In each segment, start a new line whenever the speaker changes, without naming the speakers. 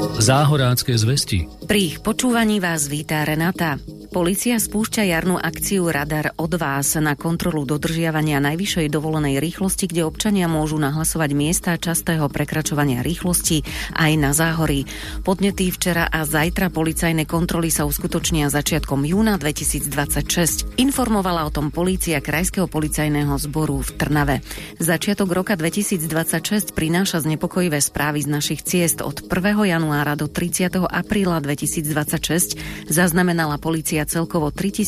Záhorácké zvesti.
Pri ich počúvaní vás víta Renata. Polícia spúšťa jarnú akciu Radar od vás na kontrolu dodržiavania najvyššej dovolenej rýchlosti, kde občania môžu nahlasovať miesta častého prekračovania rýchlosti aj na Záhorí. Podnetý včera a zajtra policajné kontroly sa uskutočnia začiatkom júna 2026. Informovala o tom polícia Krajského policajného zboru v Trnave. Začiatok roka 2026 prináša znepokojivé správy z našich ciest. Od 1. januára do 30. apríla 2026 zaznamenala polícia celkovo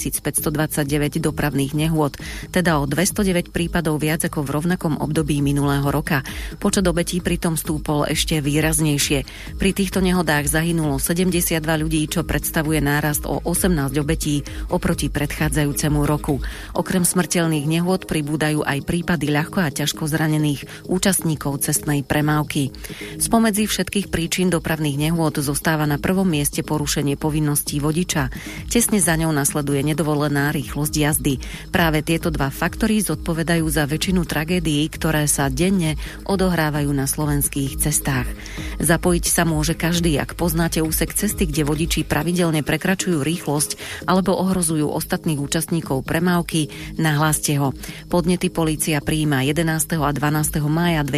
3529 dopravných nehôd, teda o 209 prípadov viac ako v rovnakom období minulého roka. Počet obetí pritom stúpol ešte výraznejšie. Pri týchto nehodách zahynulo 72 ľudí, čo predstavuje nárast o 18 obetí oproti predchádzajúcemu roku. Okrem smrteľných nehôd pribúdajú aj prípady ľahko a ťažko zranených účastníkov cestnej premávky. Spomedzi všetkých príčin dopravných nehôd zostáva na prvom mieste porušenie povinností vodiča. Tesne za ňou nasleduje nedovolená rýchlosť jazdy. Práve tieto dva faktory zodpovedajú za väčšinu tragédií, ktoré sa denne odohrávajú na slovenských cestách. Zapojiť sa môže každý, ak poznáte úsek cesty, kde vodiči pravidelne prekračujú rýchlosť alebo ohrozujú ostatných účastníkov premávky, nahláste ho. Podnety polícia prijíma 11. a 12. mája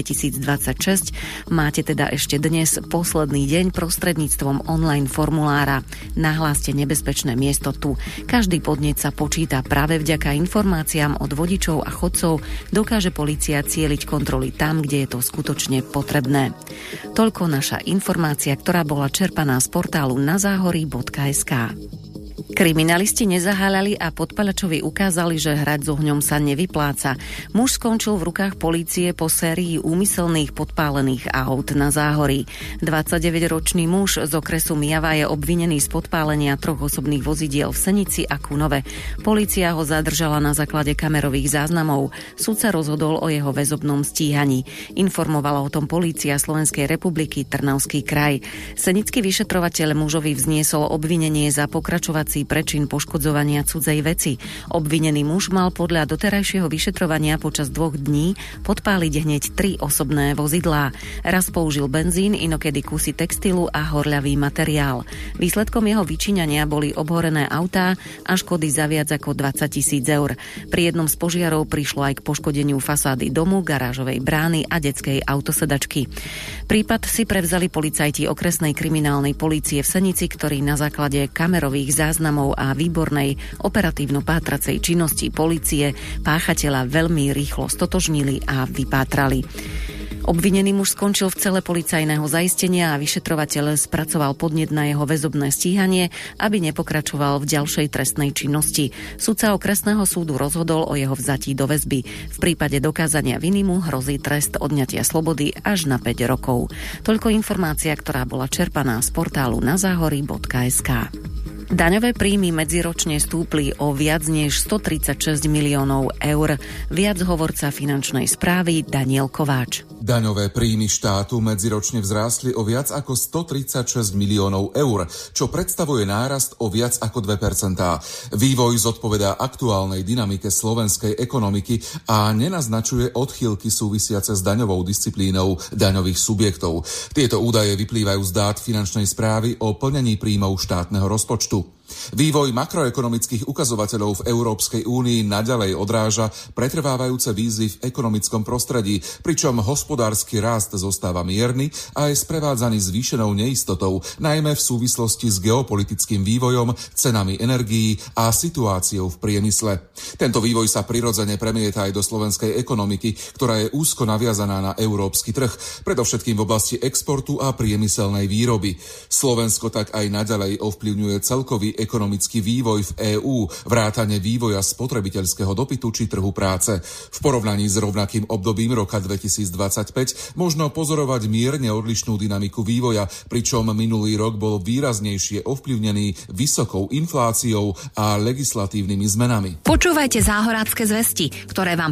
2026. Máte teda ešte dnes posledný deň prostredníctvom online formulára. Nahláste nebezpečné miesto tu. Každý podnet sa počíta. Práve vďaka informáciám od vodičov a chodcov dokáže polícia cieliť kontroly tam, kde je to skutočne potrebné. Toľko naša informácia, ktorá bola čerpaná z portálu nazáhory.sk. Kriminalisti nezaháľali a podpalačovi ukázali, že hrať s ohňom sa nevypláca. Muž skončil v rukách polície po sérii úmyselných podpálených aut na Záhorí. 29-ročný muž z okresu Myjava je obvinený z podpálenia 3 osobných vozidiel v Senici a Kunove. Polícia ho zadržala na základe kamerových záznamov. Súd sa rozhodol o jeho väzobnom stíhaní. Informovala o tom polícia Slovenskej republiky Trnavský kraj. Senický vyšetrovateľ mužovi vzniesol obvinenie za pokračovací prečin poškodzovania cudzej veci. Obvinený muž mal podľa doterajšieho vyšetrovania počas 2 dní podpáliť hneď 3 osobné vozidlá. Raz použil benzín, inokedy kusy textilu a horľavý materiál. Výsledkom jeho vyčíňania boli obhorené autá a škody za viac ako 20 000 eur. Pri jednom z požiarov prišlo aj k poškodeniu fasády domu, garážovej brány a detskej autosedačky. Prípad si prevzali policajti okresnej kriminálnej polície v Senici, ktorí na základe kamerových záznamov a výbornej operatívno-pátracej činnosti polície páchateľa veľmi rýchlo stotožnili a vypátrali. Obvinený muž skončil v cele policajného zaistenia a vyšetrovateľ spracoval podnet na jeho väzobné stíhanie, aby nepokračoval v ďalšej trestnej činnosti. Sudca okresného súdu rozhodol o jeho vzatí do väzby. V prípade dokázania viny mu hrozí trest odňatia slobody až na 5 rokov. Toľko informácia, ktorá bola čerpaná z portálu nazáhory.sk. Daňové príjmy medziročne stúpli o viac než 136 miliónov eur. Viac hovorca finančnej správy Daniel Kováč.
Daňové príjmy štátu medziročne vzrástli o viac ako 136 miliónov eur, čo predstavuje nárast o viac ako 2%. Vývoj zodpovedá aktuálnej dynamike slovenskej ekonomiky a nenaznačuje odchýlky súvisiace s daňovou disciplínou daňových subjektov. Tieto údaje vyplývajú z dát finančnej správy o plnení príjmov štátneho rozpočtu. Vývoj makroekonomických ukazovateľov v Európskej únii naďalej odráža pretrvávajúce výzvy v ekonomickom prostredí, pričom hospodársky rast zostáva mierny a je sprevádzaný zvýšenou neistotou, najmä v súvislosti s geopolitickým vývojom, cenami energií a situáciou v priemysle. Tento vývoj sa prirodzene premieta aj do slovenskej ekonomiky, ktorá je úzko naviazaná na európsky trh, predovšetkým v oblasti exportu a priemyselnej výroby. Slovensko tak aj naďalej ovplyvňuje celkový ekonomický vývoj v EÚ, vrátane vývoja spotrebiteľského dopytu či trhu práce. V porovnaní s rovnakým obdobím roka 2025 možno pozorovať mierne odlišnú dynamiku vývoja, pričom minulý rok bol výraznejšie ovplyvnený vysokou infláciou a legislatívnymi zmenami.
Počúvajte Záhorácké zvesti, ktoré vám